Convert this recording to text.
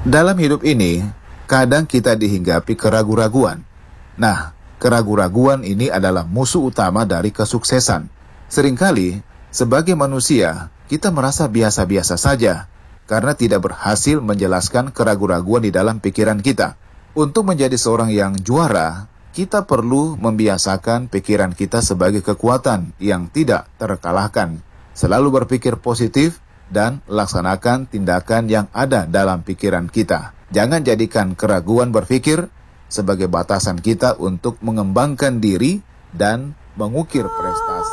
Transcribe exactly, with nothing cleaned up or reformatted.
Dalam hidup ini, kadang kita dihinggapi keraguan-raguan. Nah, keraguan-raguan ini adalah musuh utama dari kesuksesan. Seringkali, sebagai manusia, kita merasa biasa-biasa saja karena tidak berhasil menjelaskan keraguan-raguan di dalam pikiran kita. Untuk menjadi seorang yang juara, kita perlu membiasakan pikiran kita sebagai kekuatan yang tidak terkalahkan. Selalu berpikir positif dan laksanakan tindakan yang ada dalam pikiran kita. Jangan jadikan keraguan berpikir sebagai batasan kita untuk mengembangkan diri dan mengukir prestasi.